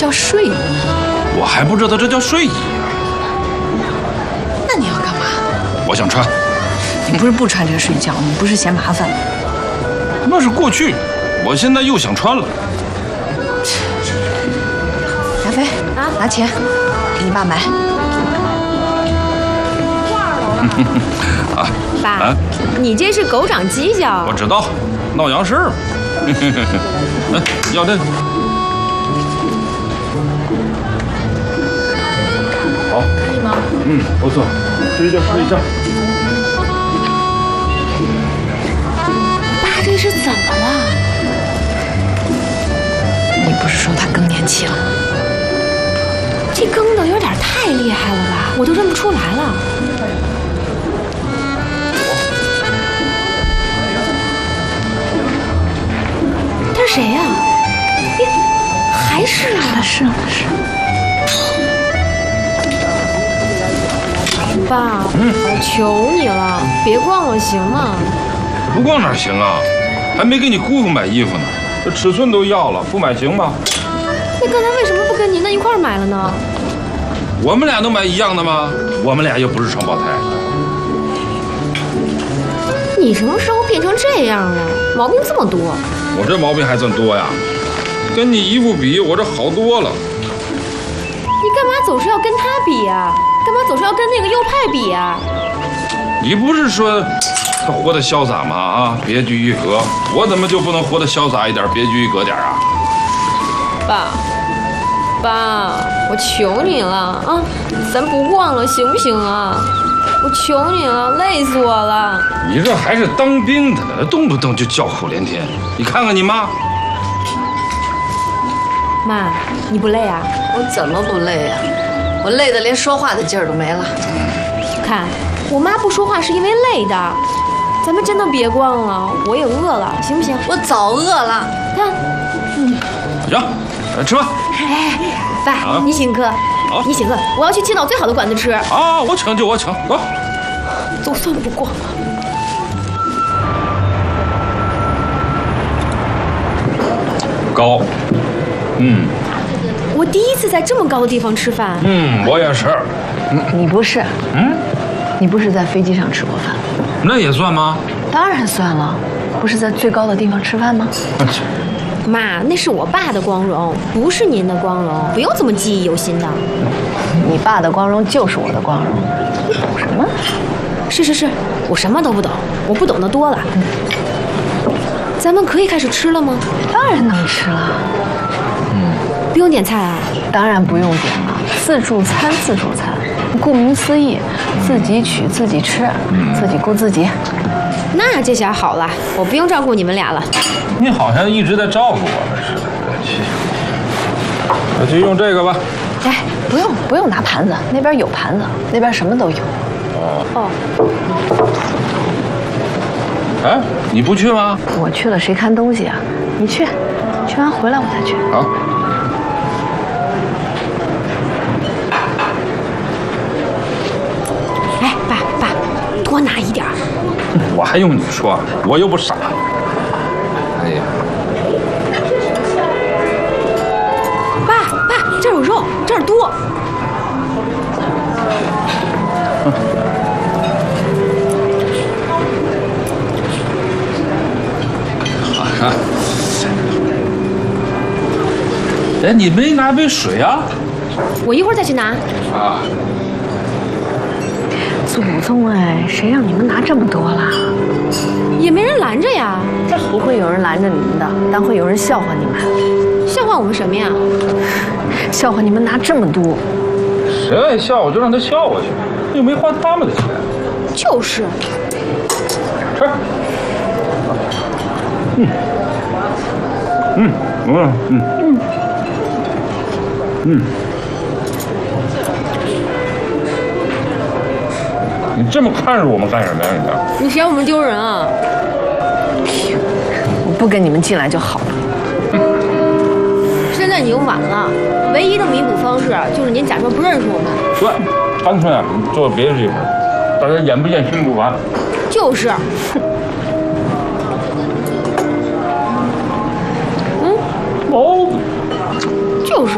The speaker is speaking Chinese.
叫睡衣。 我还不知道这叫睡衣啊。 那你要干嘛？ 我想穿。 你不是不穿这个睡觉，你不是嫌麻烦吗？ 那是过去，我现在又想穿了。 亚飞啊，拿钱，给你爸买。 啊，爸，你这是狗长犄角。 我知道，闹洋事儿。来，要这个。好， 可以吗？ 不错，睡一觉睡一觉。 爸，这是怎么了？ 你不是说他更年期了吗？ 这更的有点太厉害了吧，我都认不出来了。他是谁呀？还是啊？ 是。 爸，我求你了，别逛了，行吗？ 不逛哪行啊？还没给你姑姑买衣服呢，这尺寸都要了，不买行吗？ 那刚才为什么不跟您一块儿买了呢？ 我们俩能买一样的吗？我们俩又不是双胞胎。 你什么时候变成这样了？毛病这么多。 我这毛病还算多呀？跟你姨夫比，我这好多了。 你干嘛总是要跟他比呀？干嘛总是要跟那个右派比呀？ 你不是说他活得潇洒吗？啊，别具一格。我怎么就不能活得潇洒一点，别具一格点啊？ 爸，我求你了啊，咱不逛了行不行啊？我求你了，累死我了！ 你这还是当兵的呢，动不动就叫苦连天。你看看你妈。 妈，你不累啊？ 我怎么不累呀？我累得连说话的劲儿都没了。 看，我妈不说话是因为累的。咱们真的别逛了，我也饿了，行不行？ 我早饿了。 看， 行，吃饭。 爸，你请客。你请客，我要去青岛最好的馆子吃。 啊，我请就我请，走。 总算不逛了。 高。 我第一次在这么高的地方吃饭。 我也是。 你不是？你不是在飞机上吃过饭？ 那也算吗？ 当然算了，不是在最高的地方吃饭吗？ 妈，那是我爸的光荣，不是您的光荣，不用这么记忆犹新的。 你爸的光荣就是我的光荣，你懂什么？ 是，我什么都不懂，我不懂的多了。咱们可以开始吃了吗？ 当然能吃了。 不用点菜啊？ 当然不用点了，自助餐。顾名思义，自己取自己吃，自己顾自己。 那这下好了，我不用照顾你们俩了。 你好像一直在照顾我们似的。那就用这个吧。 哎，不用拿盘子，那边有盘子，那边什么都有。 哎，你不去吗？ 我去了，谁看东西啊？你去，去完回来我再去。 好。 哎，爸，多拿一点。 我还用你说？我又不傻。哎呀， 爸，这儿有肉，这儿多。 好看。哎，你没拿杯水啊？ 我一会儿再去拿。 啊。 祖宗哎，谁让你们拿这么多了？ 也没人拦着呀。 不会有人拦着你们的，但会有人笑话你们。 笑话我们什么呀？ 笑话你们拿这么多。 谁爱笑话就让他笑话去，又没花他们的钱。 就是。 吃。你这么看着我们干什么呀？ 你嫌我们丢人啊？ 我不跟你们进来就好了。 现在已经晚了，唯一的弥补方式就是您假装不认识我们。 对，干脆啊，做别的地方，大家眼不见心不烦。 就是。